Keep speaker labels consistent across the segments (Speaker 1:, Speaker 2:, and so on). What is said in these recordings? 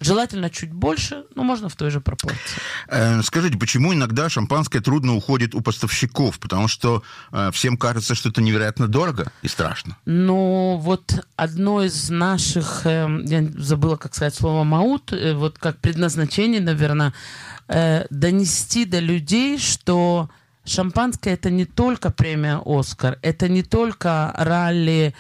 Speaker 1: Желательно чуть больше, но можно в той же пропорции.
Speaker 2: Скажите, почему иногда шампанское трудно уходит у поставщиков? Потому что всем кажется, что это невероятно дорого и страшно.
Speaker 1: Ну, вот одно из наших, я забыла, как сказать слово «маут», вот как предназначение, наверное, донести до людей, что шампанское — это не только премия «Оскар», это не только ралли,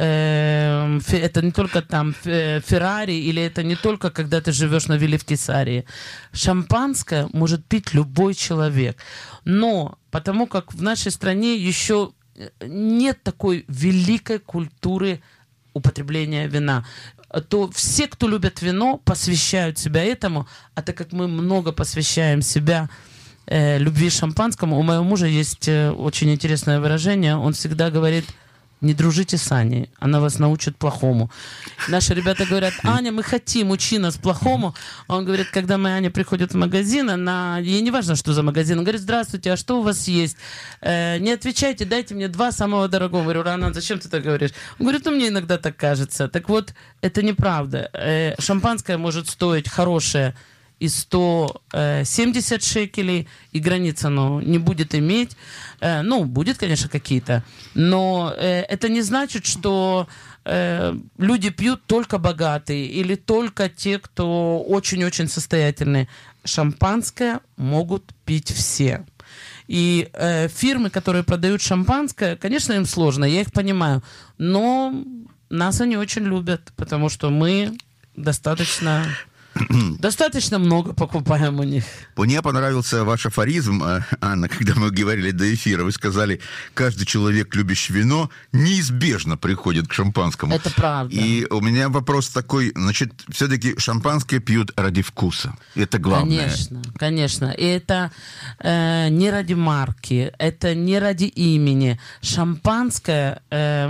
Speaker 1: это не только там Феррари, или это не только когда ты живешь на вилле в Кесарии. Шампанское может пить любой человек. Но потому как в нашей стране еще нет такой великой культуры употребления вина, то все, кто любят вино, посвящают себя этому, а так как мы много посвящаем себя любви к шампанскому, у моего мужа есть очень интересное выражение, он всегда говорит: не дружите с Аней, она вас научит плохому. Наши ребята говорят: Аня, мы хотим, учи нас плохому. А он говорит, когда моя Аня приходит в магазин, ей не важно, что за магазин, он говорит: здравствуйте, а что у вас есть? Не отвечайте, дайте мне 2 самого дорогого. Я говорю: Рана, зачем ты так говоришь? Он говорит: ну мне иногда так кажется. Так вот, это неправда. Шампанское может стоить хорошее и 170 шекелей, и границ оно не будет иметь. Ну, будет, конечно, какие-то, но это не значит, что люди пьют только богатые или только те, кто очень-очень состоятельные. Шампанское могут пить все. И фирмы, которые продают шампанское, конечно, им сложно, я их понимаю, но нас они очень любят, потому что мы достаточно много покупаем у них.
Speaker 2: Мне понравился ваш афоризм, Анна, когда мы говорили до эфира. Вы сказали, каждый человек, любящий вино, неизбежно приходит к шампанскому.
Speaker 1: Это правда.
Speaker 2: И у меня вопрос такой, значит, все-таки шампанское пьют ради вкуса. Это главное.
Speaker 1: Конечно. И это не ради марки, это не ради имени. Шампанское,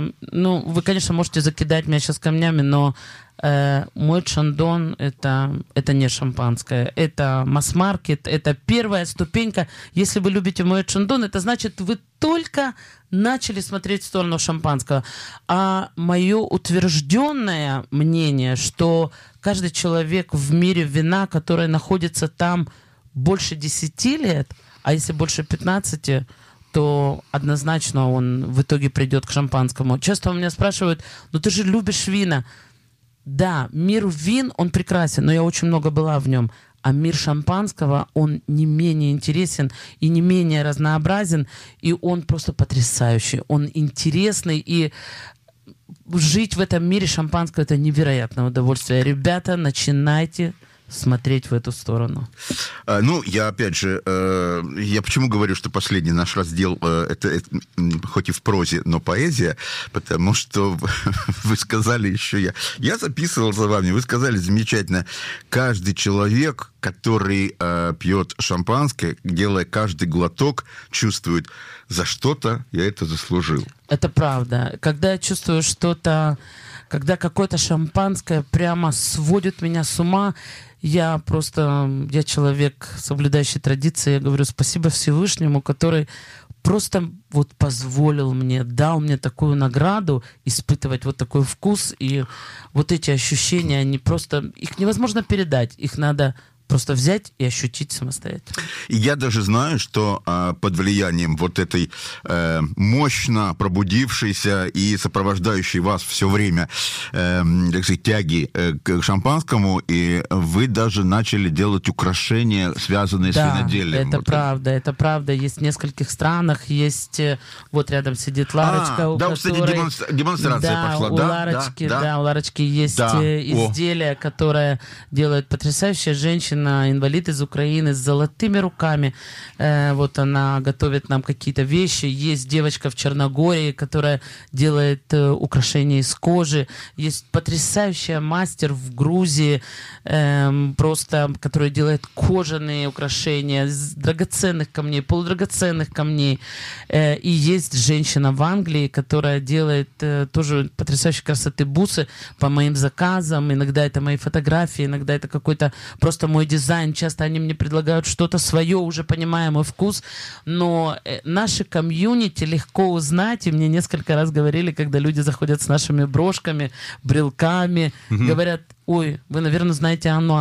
Speaker 1: вы, конечно, можете закидать меня сейчас камнями, но Moet Chandon это не шампанское, это масс-маркет, это первая ступенька. Если вы любите Moet Chandon, это значит, вы только начали смотреть в сторону шампанского. А мое утвержденное мнение, что каждый человек в мире вина, который находится там больше 10 лет, а если больше 15, то однозначно он в итоге придет к шампанскому. Часто у меня спрашивают: ну ты же любишь вина. Да, мир вин, он прекрасен, но я очень много была в нем. А мир шампанского, он не менее интересен и не менее разнообразен, и он просто потрясающий, он интересный, и жить в этом мире шампанского — это невероятное удовольствие. Ребята, начинайте смотреть в эту сторону.
Speaker 2: Я опять же, я почему говорю, что последний наш раздел, это хоть и в прозе, но поэзия, потому что вы сказали еще, я записывал за вами, вы сказали замечательно, каждый человек, который пьет шампанское, делая каждый глоток, чувствует, за что-то я это заслужил.
Speaker 1: Это правда. Когда я чувствую что-то, когда какое-то шампанское прямо сводит меня с ума, я человек, соблюдающий традиции, я говорю спасибо Всевышнему, который просто вот позволил мне, дал мне такую награду, испытывать вот такой вкус, и вот эти ощущения, они просто, их невозможно передать, их надо просто взять и ощутить самостоятельно.
Speaker 2: И я даже знаю, что под влиянием вот этой мощно пробудившейся и сопровождающей вас все время, так сказать, тяги к шампанскому, и вы даже начали делать украшения, связанные с виноделием.
Speaker 1: Это правда. Есть в нескольких странах, есть, вот рядом сидит Ларочка, у которой...
Speaker 2: кстати, демонстрация пошла.
Speaker 1: У Ларочки есть изделие, которое делает потрясающая женщина, инвалид из Украины, с золотыми руками. Вот она готовит нам какие-то вещи. Есть девочка в Черногории, которая делает украшения из кожи. Есть потрясающая мастер в Грузии, которая делает кожаные украшения из драгоценных камней, полудрагоценных камней. И есть женщина в Англии, которая делает тоже потрясающей красоты бусы по моим заказам. Иногда это мои фотографии, иногда это какой-то просто мой дизайн. Часто они мне предлагают что-то свое, уже понимая мой вкус. Но наши комьюнити легко узнать. И мне несколько раз говорили, когда люди заходят с нашими брошками, брелками, говорят: ой, вы, наверное, знаете Анну